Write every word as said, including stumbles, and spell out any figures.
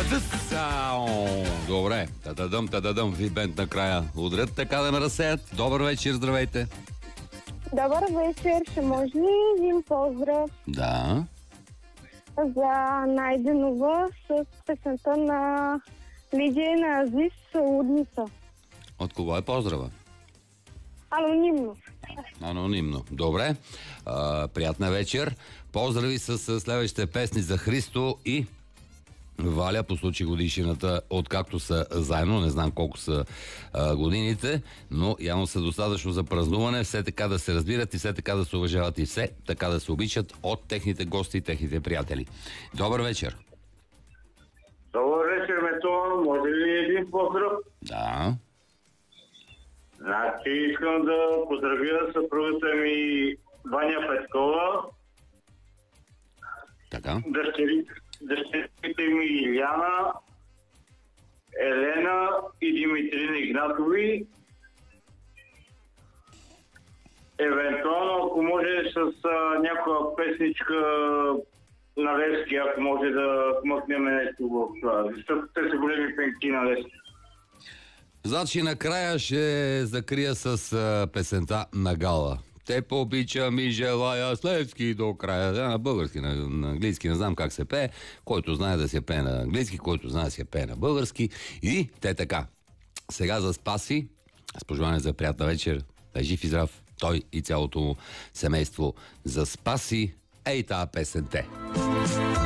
Сао. Добре, тададъм, тададъм, ви бент накрая. Удрят така да ме разсеят. Добър вечер, здравейте. Добър вечер, ще може ли един поздрав Да. за Найденова с песента на Лидия и на Азис Лудница? От кого е поздрава? Анонимно. Анонимно. Добре. А, приятна вечер. Поздрави с с следващите песни за Христо и Валя по случай годишнината, откакто са заедно. Не знам колко са а, годините, но явно са достатъчно за празнуване. Все така да се разбират и все така да се уважават и все така да се обичат от техните гости и техните приятели. Добър вечер. Добър вечер, Метон. Може ли един поздрав? Да. Значи искам да поздравя съпругата ми Ваня Петкова, Така. дъщери, дъщерите ми Иляна, Елена и Димитрина Игнатови. Евентуално, ако може с а, някоя песничка на Левски, ако може да мъкнем нещо в това, защото те са големи пенки на Левски. Значи накрая ще закрия с а, песента на Гала. Те пообичам и желая с Левски до края. Да, на български, на, на английски не знам как се пее. Който знае да се пее на английски, който знае да се пее на български. И те така. Сега за Спаси, с пожелание за приятна вечер, да е жив и здрав той и цялото му семейство. За Спаси, ей тая песен те.